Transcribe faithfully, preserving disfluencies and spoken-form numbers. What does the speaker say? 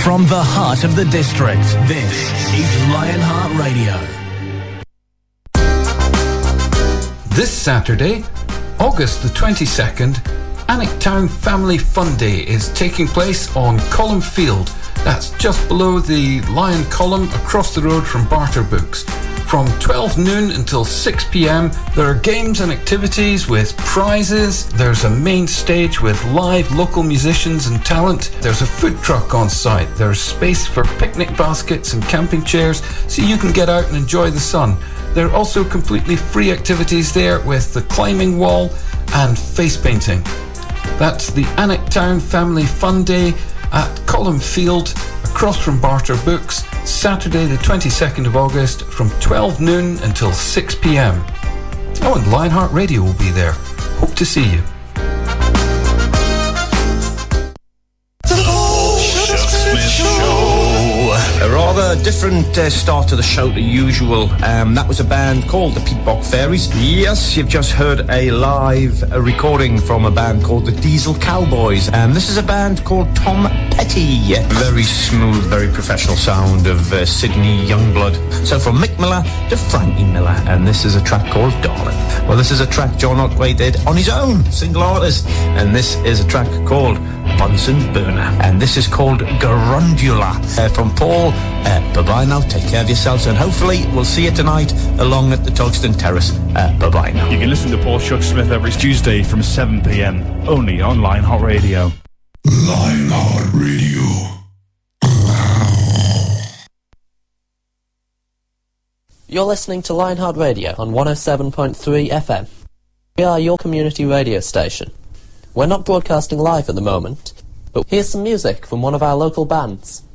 From the heart of the district, this is Lionheart Radio. This Saturday, August the twenty-second, Alnwick Town Family Fun Day is taking place on Column Field. That's just below the Lion Column across the road from Barter Books. From twelve noon until six p.m, there are games and activities with prizes. There's a main stage with live local musicians and talent. There's a food truck on site. There's space for picnic baskets and camping chairs so you can get out and enjoy the sun. There are also completely free activities there with the climbing wall and face painting. That's the Alnwick Town Family Fun Day at Column Field across from Barter Books, Saturday the twenty-second of August from twelve noon until six p.m. Oh, and Lionheart Radio will be there. Hope to see you. A rather different uh, start to the show to usual. Um, that was a band called the Peatbog Fairies. Yes, you've just heard a live a recording from a band called the Diesel Cowboys. Um, this is a band called Tom Petty. Very smooth, very professional sound of uh, Sydney Youngblood. So from Mick Miller to Frankie Miller, and this is a track called Darling. Well, this is a track John Otway did on his own, single artist, and this is a track called Bunsen Burner, and this is called Garundula. Uh, from Paul, uh, bye-bye now, take care of yourselves, and hopefully we'll see you tonight along at the Tugsten Terrace. Uh, bye-bye now. You can listen to Paul Chuck Smith every Tuesday from seven p.m, only on Lionheart Radio. Lionheart Radio. You're listening to Lionheart Radio on one oh seven point three F M. We are your community radio station. We're not broadcasting live at the moment, but here's some music from one of our local bands.